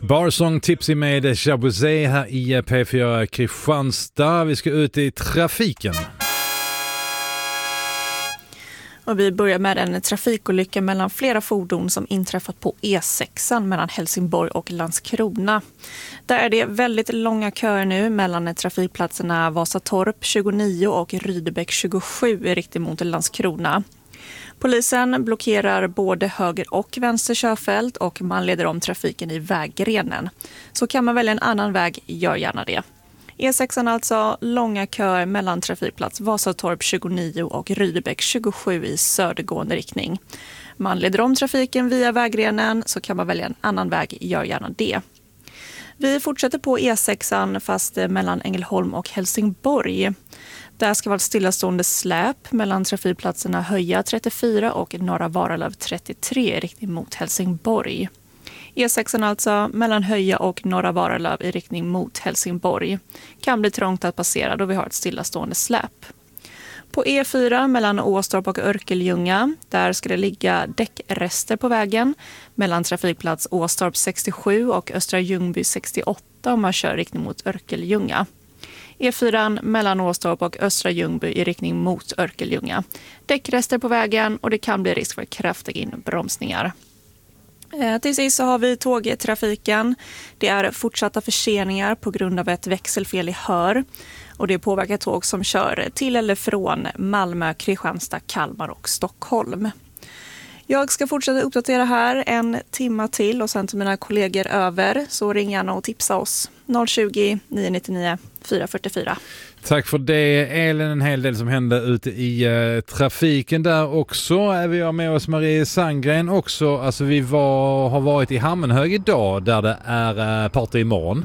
Barsong Tipsy med Jabuzé här i P4 Kristianstad. Vi ska ut i trafiken. Och vi börjar med en trafikolycka mellan flera fordon som inträffat på E6 mellan Helsingborg och Landskrona. Där är det väldigt långa köer nu mellan trafikplatserna Vasatorp 29 och Rydebäck 27 i riktning mot Landskrona. Polisen blockerar både höger- och vänster körfält och man leder om trafiken i väggrenen. Så kan man välja en annan väg, gör gärna det. E6 alltså, långa köer mellan trafikplats Vasatorp 29 och Rydebäck 27 i södergående riktning. Man leder om trafiken via väggrenen, så kan man välja en annan väg, gör gärna det. Vi fortsätter på E6 fast mellan Ängelholm och Helsingborg. Där ska vara ett stillastående släp mellan trafikplatserna Höja 34 och Norra Varalöv 33 i riktning mot Helsingborg. E6 alltså mellan Höja och Norra Varalöv i riktning mot Helsingborg. Kan bli trångt att passera då vi har ett stillastående släp. På E4 mellan Åstorp och Örkelljunga, där ska det ligga däckrester på vägen mellan trafikplats Åstorp 67 och Östra Ljungby 68 om man kör riktning mot Örkelljunga. E4 mellan Åstorp och Östra Ljungby i riktning mot Örkelljunga. Däckrester på vägen och det kan bli risk för kraftiga inbromsningar. Till sist så har vi tågtrafiken. Det är fortsatta förseningar på grund av ett växelfel i Hör. Och det påverkar tåg som kör till eller från Malmö, Kristianstad, Kalmar och Stockholm. Jag ska fortsätta uppdatera här en timma till och sen till mina kollegor över. Så ring gärna och tipsa oss. 020 999 444. Tack för det, Elin. En hel del som hände ute i trafiken där också. Vi har med oss Marie Sandgren också. Alltså vi har varit i Hammenhög idag där det är party imorgon.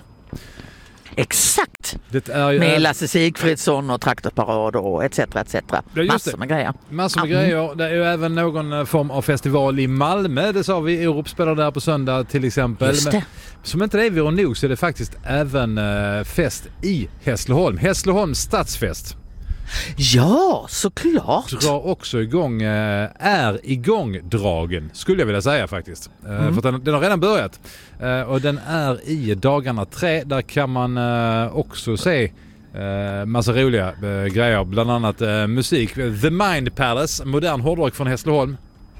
Exakt. Det är ju med Lasse Sigfridsson och traktorparad och etc. Massor med grejer. Massor med grejer. Det är ju även någon form av festival i Malmö. Det sa vi. Europa spelar där på söndag till exempel. Just det. Som inte det vore nog så är det faktiskt även fest i Hässleholm. Hässleholms stadsfest. Ja, såklart. Drar också igång, är igångdragen skulle jag vilja säga faktiskt. För att den har redan börjat. Och den är i dagarna 3. Där kan man också se massa roliga grejer. Bland annat musik. The Mind Palace, modern hårdrock från Hässleholm.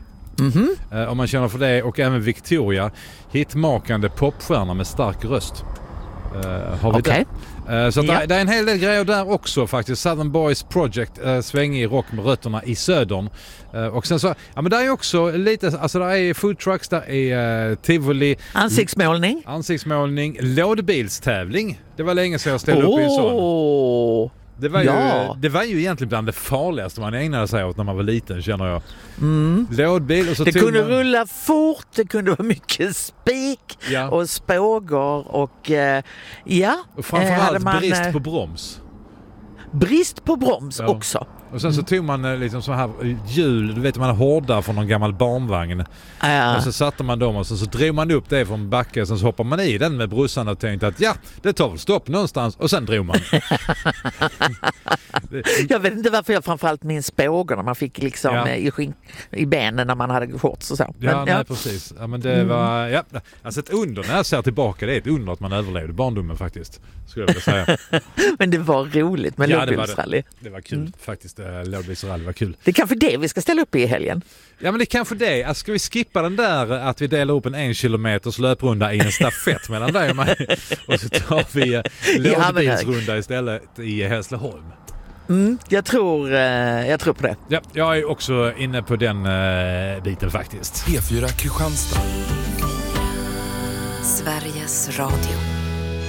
Om man känner för det. Och även Victoria, hitmakande popstjärna med stark röst. Har vi det? Så det är en hel del grejer där också faktiskt. Southern Boys Project, svängig rock med rötterna i södern. Och sen så, ja men där är också lite, alltså där är food trucks, där är tivoli. Ansiktsmålning, lådbilstävling. Det var länge sedan jag ställde upp i en sån. Det var ju egentligen bland det farligaste man ägnade sig åt när man var liten, känner jag. Lådbil och så det kunde rulla fort, det kunde vara mycket spik och spågor och och framförallt brist på broms. Brist på broms också. Och sen så tog man liksom så här hjul, du vet man har hårdar från någon gammal barnvagn. Och så satte man dem och så drog man upp det från backen, sen så hoppar man i den med brussan och tänkte att det tar väl stopp någonstans och sen drog man. Jag vet inte varför jag framförallt minns spågorna man fick liksom i benen när man hade shorts och så. Nej, precis. Ja, men det var alltså ett under när jag ser tillbaka, det är ett under att man överlevde barndomen faktiskt, skulle jag vilja säga. Men det var roligt med lådbilsrally. Det var kul faktiskt. Lådbilsrally var kul. Det är kanske det vi ska ställa upp i helgen. Ja, men det är kanske det. Alltså, ska vi skippa den där att vi delar upp en 1 kilometers löprunda i en stafett mellan dig och mig och så tar vi lådbilsrunda istället i Hässleholm. Jag tror på det. Ja, jag är också inne på den biten faktiskt. P4 Kristianstad. Sveriges Radio.